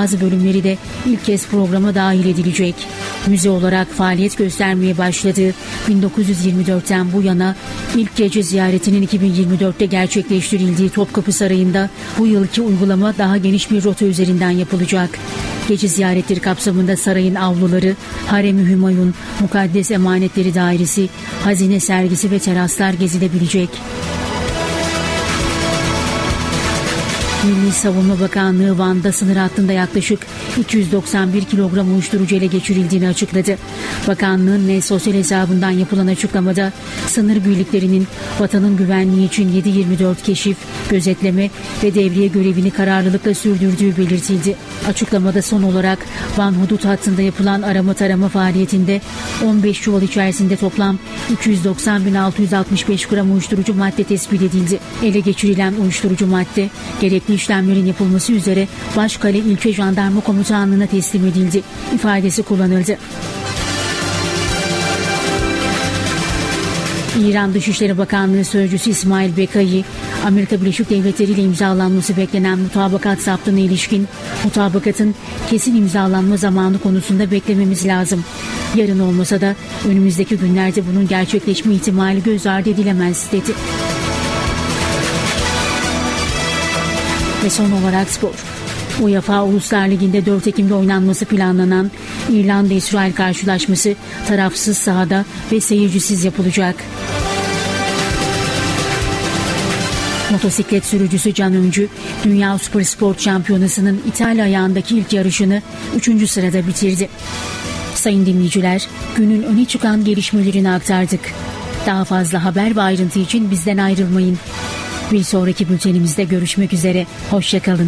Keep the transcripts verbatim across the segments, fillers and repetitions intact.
Bazı bölümleri de ilk kez programa dahil edilecek. Müze olarak faaliyet göstermeye başladığı bin dokuz yüz yirmi dörtten bu yana ilk gece ziyaretinin iki bin yirmi dörtte gerçekleştirildiği Topkapı Sarayı'nda bu yılki uygulama daha geniş bir rota üzerinden yapılacak. Gece ziyaretleri kapsamında sarayın avluları, Harem-i Hümayun, Mukaddes Emanetleri Dairesi, Hazine Sergisi ve teraslar gezilebilecek. Milli Savunma Bakanlığı Van'da sınır hattında yaklaşık iki yüz doksan bir kilogram uyuşturucu ele geçirildiğini açıkladı. Bakanlığın ne sosyal hesabından yapılan açıklamada sınır birliklerinin vatanın güvenliği için yedi yirmi dört keşif, gözetleme ve devriye görevini kararlılıkla sürdürdüğü belirtildi. Açıklamada son olarak Van hudut hattında yapılan arama tarama faaliyetinde on beş çuval içerisinde toplam iki yüz doksan bin altı yüz altmış beş gram uyuşturucu madde tespit edildi. Ele geçirilen uyuşturucu madde gerekli işlemlerin yapılması üzere Başkale İlçe Jandarma Komutanlığı'na teslim edildi ifadesi kullanıldı. İran Dışişleri Bakanlığı Sözcüsü İsmail Bekai, Amerika Birleşik Devletleri ile imzalanması beklenen mutabakat zaptına ilişkin mutabakatın kesin imzalanma zamanı konusunda beklememiz lazım. Yarın olmasa da önümüzdeki günlerde bunun gerçekleşme ihtimali göz ardı edilemez dedi. Ve son olarak spor. UEFA Uluslar Ligi'nde dört Ekim'de oynanması planlanan İrlanda-İsrail karşılaşması tarafsız sahada ve seyircisiz yapılacak. Motosiklet sürücüsü Can Öncü, Dünya Süper Sport Şampiyonası'nın İtalya ayağındaki ilk yarışını üçüncü sırada bitirdi. Sayın dinleyiciler, günün öne çıkan gelişmelerini aktardık. Daha fazla haber ve ayrıntı için bizden ayrılmayın. Bir sonraki bültenimizde görüşmek üzere. Hoşça kalın.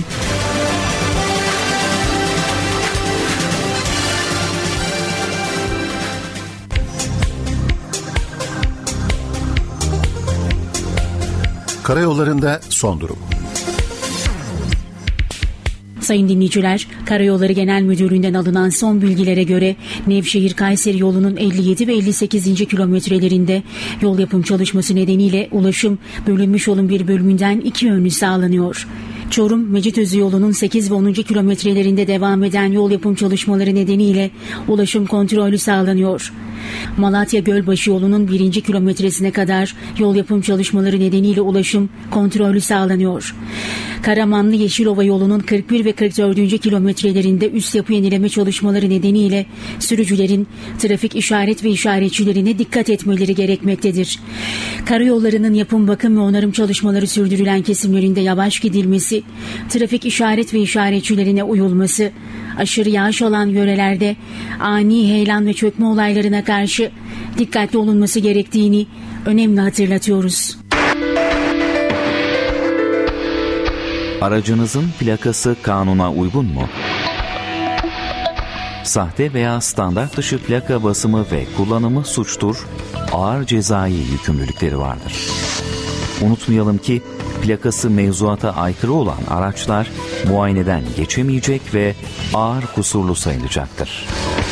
Karayollarında son durum. Sayın dinleyiciler, Karayolları Genel Müdürlüğü'nden alınan son bilgilere göre Nevşehir-Kayseri yolunun elli yedi ve elli sekizinci kilometrelerinde yol yapım çalışması nedeniyle ulaşım bölünmüş yolun bir bölümünden iki yönlü sağlanıyor. Çorum-Mecitözü yolunun sekiz ve onuncu kilometrelerinde devam eden yol yapım çalışmaları nedeniyle ulaşım kontrollü sağlanıyor. Malatya-Gölbaşı yolunun birinci kilometresine kadar yol yapım çalışmaları nedeniyle ulaşım kontrollü sağlanıyor. Karamanlı-Yeşilova yolunun kırk bir ve kırk dördüncü kilometrelerinde üst yapı yenileme çalışmaları nedeniyle sürücülerin trafik işaret ve işaretçilerine dikkat etmeleri gerekmektedir. Karayollarının yapım, bakım ve onarım çalışmaları sürdürülen kesimlerinde yavaş gidilmesi, trafik işaret ve işaretçilerine uyulması, aşırı yağış olan yörelerde ani heyelan ve çökme olaylarına karşı dikkatli olunması gerektiğini önemli hatırlatıyoruz. Aracınızın plakası kanuna uygun mu? Sahte veya standart dışı plaka basımı ve kullanımı suçtur, ağır cezai yükümlülükleri vardır. Unutmayalım ki plakası mevzuata aykırı olan araçlar muayeneden geçemeyecek ve ağır kusurlu sayılacaktır.